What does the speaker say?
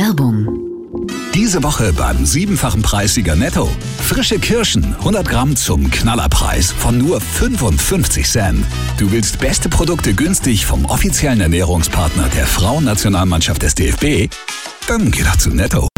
Werbung. Diese Woche beim 7-fachen Preissieger Netto. Frische Kirschen, 100 Gramm zum Knallerpreis von nur 55 Cent. Du willst beste Produkte günstig vom offiziellen Ernährungspartner der Frauennationalmannschaft des DFB? Dann geh doch zu Netto.